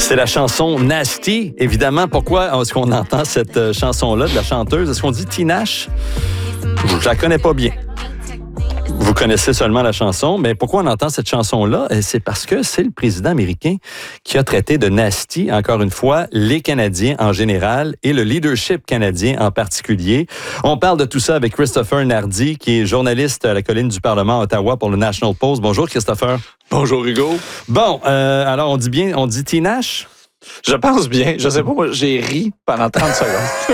C'est la chanson Nasty. Évidemment, pourquoi est-ce qu'on entend cette chanson-là de la chanteuse? Est-ce qu'on dit Tinashe? Je la connais pas bien. Vous connaissez seulement la chanson, mais pourquoi on entend cette chanson-là? C'est parce que c'est le président américain qui a traité de nasty, encore une fois, les Canadiens en général et le leadership canadien en particulier. On parle de tout ça avec Christopher Nardi, qui est journaliste à la colline du Parlement à Ottawa pour le National Post. Bonjour, Christopher. Bonjour, Hugo. Bon, alors on dit Tinashe? Je pense bien. Je sais pas, moi, j'ai ri pendant 30 secondes.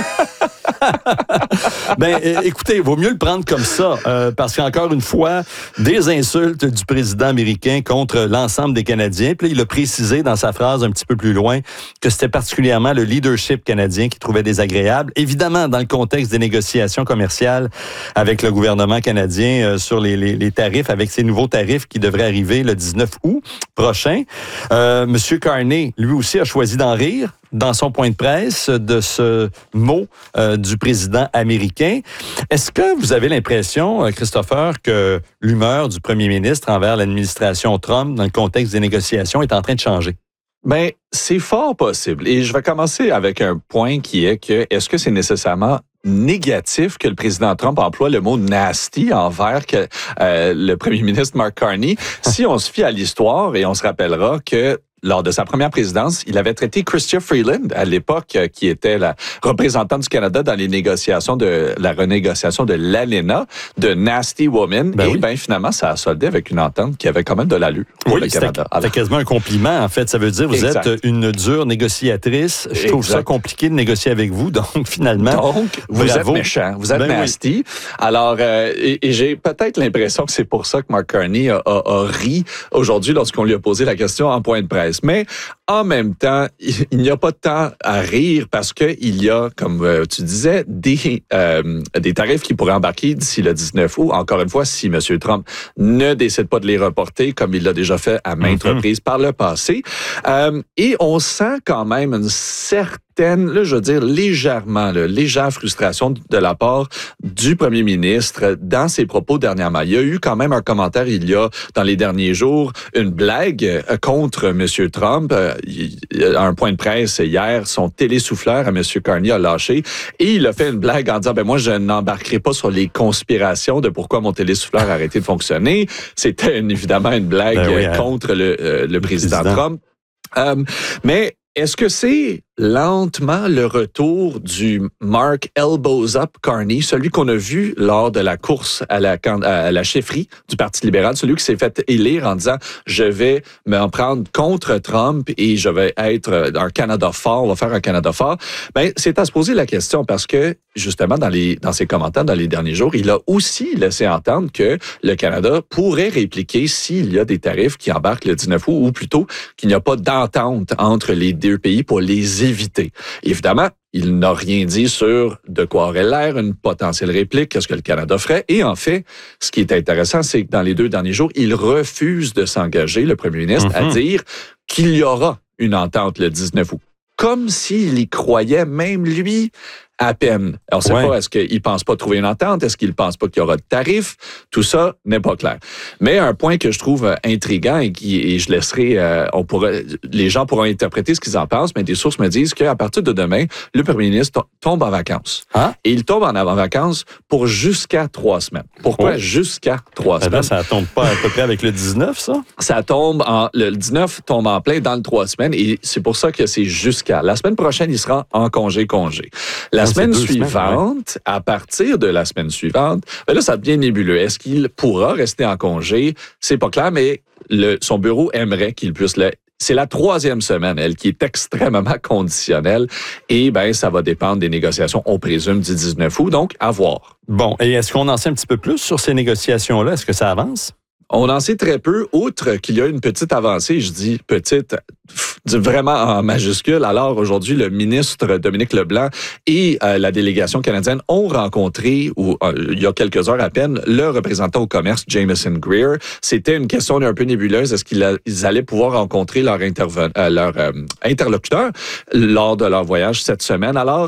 Ben, écoutez, il vaut mieux le prendre comme ça, parce qu'encore une fois, des insultes du président américain contre l'ensemble des Canadiens. Puis là, il a précisé dans sa phrase un petit peu plus loin que c'était particulièrement le leadership canadien qui trouvait désagréable. Évidemment, dans le contexte des négociations commerciales avec le gouvernement canadien sur les tarifs, avec ces nouveaux tarifs qui devraient arriver le 19 août prochain. Monsieur Carney, lui aussi, a choisi d'en rire dans son point de presse de ce mot du président américain. Est-ce que vous avez l'impression, Christopher, que l'humeur du premier ministre envers l'administration Trump dans le contexte des négociations est en train de changer? Bien, c'est fort possible. Et je vais commencer avec un point qui est que est-ce que c'est nécessairement négatif que le président Trump emploie le mot « nasty » envers le premier ministre Mark Carney? Si on se fie à l'histoire, et on se rappellera que lors de sa première présidence, il avait traité Chrystia Freeland, à l'époque, qui était la représentante du Canada dans les négociations la renégociation de l'ALENA, de Nasty Woman. Finalement, ça a soldé avec une entente qui avait quand même de l'allure pour le Canada. C'était quasiment un compliment, en fait. Ça veut dire vous êtes une dure négociatrice. Je trouve ça compliqué de négocier avec vous. Donc, finalement, vous êtes méchant, vous êtes nasty. Oui. Alors, et j'ai peut-être l'impression que c'est pour ça que Mark Carney a ri aujourd'hui lorsqu'on lui a posé la question en point de presse. Mais en même temps, il n'y a pas de temps à rire parce qu'il y a, comme tu disais, des tarifs qui pourraient embarquer d'ici le 19 août. Encore une fois, si M. Trump ne décide pas de les reporter, comme il l'a déjà fait à maintes reprises par le passé. Et on sent quand même une certaine, là, je veux dire légèrement, légère frustration de la part du premier ministre dans ses propos dernièrement. Il y a eu quand même un commentaire dans les derniers jours, une blague contre M. Trump. Un point de presse hier, son télésouffleur à M. Carney a lâché et il a fait une blague en disant moi je n'embarquerai pas sur les conspirations de pourquoi mon télésouffleur a arrêté de fonctionner. C'était évidemment une blague contre le président Trump. Mais est-ce que c'est lentement le retour du Mark Elbows Up Carney, celui qu'on a vu lors de la course à la chefferie du Parti libéral, celui qui s'est fait élire en disant « Je vais m'en prendre contre Trump et je vais être un Canada fort, on va faire un Canada fort ». Ben, c'est à se poser la question parce que, justement, dans ses commentaires dans les derniers jours, il a aussi laissé entendre que le Canada pourrait répliquer s'il y a des tarifs qui embarquent le 19 août ou plutôt qu'il n'y a pas d'entente entre les deux pays pour les éviter. Évidemment, il n'a rien dit sur de quoi aurait l'air une potentielle réplique, qu'est-ce que le Canada ferait. Et en fait, ce qui est intéressant, c'est que dans les 2 derniers jours, il refuse de s'engager, le premier ministre, à dire qu'il y aura une entente le 19 août. Comme s'il y croyait, même lui, à peine. Alors, c'est pas, est-ce qu'il pense pas trouver une entente? Est-ce qu'il pense pas qu'il y aura de tarifs? Tout ça n'est pas clair. Mais un point que je trouve intriguant et je laisserai, les gens pourront interpréter ce qu'ils en pensent, mais des sources me disent qu'à partir de demain, le premier ministre tombe en vacances. Et il tombe en vacances pour jusqu'à 3 semaines. Pourquoi jusqu'à 3 semaines? Ça tombe pas à peu près avec le 19, ça? Ça tombe le 19 tombe en plein dans le 3 semaines et c'est pour ça que c'est jusqu'à. La semaine prochaine, il sera en congé. La semaine suivante, à partir de la semaine suivante, là, ça devient nébuleux. Est-ce qu'il pourra rester en congé? C'est pas clair, mais son bureau aimerait qu'il puisse C'est la 3e semaine, elle, qui est extrêmement conditionnelle. Et ça va dépendre des négociations, on présume, du 19 août. Donc, à voir. Bon, et est-ce qu'on en sait un petit peu plus sur ces négociations-là? Est-ce que ça avance? On en sait très peu, outre qu'il y a une petite avancée, je dis petite, vraiment en majuscule. Alors aujourd'hui, le ministre Dominique Leblanc et la délégation canadienne ont rencontré, il y a quelques heures à peine, le représentant au commerce, Jameson Greer. C'était une question un peu nébuleuse. Est-ce qu'ils allaient pouvoir rencontrer leur interlocuteur lors de leur voyage cette semaine? Alors,